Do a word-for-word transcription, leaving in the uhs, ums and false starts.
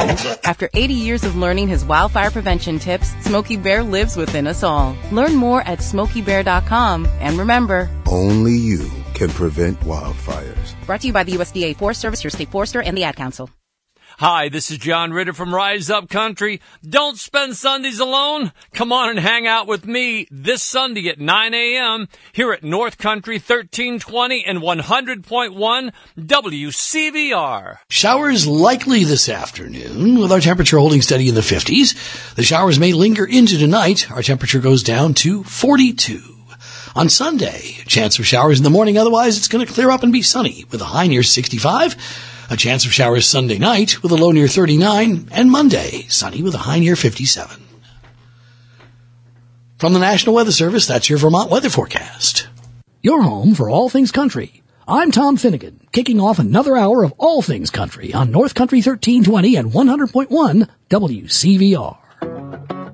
After eighty years of learning his wildfire prevention tips, Smokey Bear lives within us all. Learn more at smokey bear dot com. And remember, only you can prevent wildfires. Brought to you by the U S D A Forest Service, your state forester, and the Ad Council. Hi, this is John Ritter from Rise Up Country. Don't spend Sundays alone. Come on and hang out with me this Sunday at nine a.m. here at North Country thirteen twenty and one hundred point one W C V R. Showers likely this afternoon, with our temperature holding steady in the fifties. The showers may linger into tonight. Our temperature goes down to forty-two. On Sunday, chance of showers in the morning. Otherwise, it's going to clear up and be sunny with a high near sixty-five. A chance of showers Sunday night with a low near thirty-nine, and Monday, sunny with a high near fifty-seven. From the National Weather Service, that's your Vermont weather forecast. Your home for all things country. I'm Tom Finnegan, kicking off another hour of all things country on North Country thirteen twenty and one hundred point one W C V R.